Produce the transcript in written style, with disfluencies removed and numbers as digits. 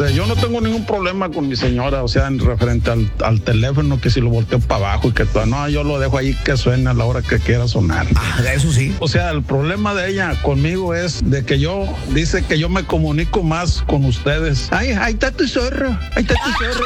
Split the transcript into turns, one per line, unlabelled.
Yo no tengo ningún problema con mi señora, o sea, en referente al teléfono, que si lo volteo para abajo y que todo, no, yo lo dejo ahí que suene a la hora que quiera sonar.
Eso sí.
O sea, el problema de ella conmigo es de que dice que yo me comunico más con ustedes. Ay, ahí está tu zorro, ahí está tu zorro.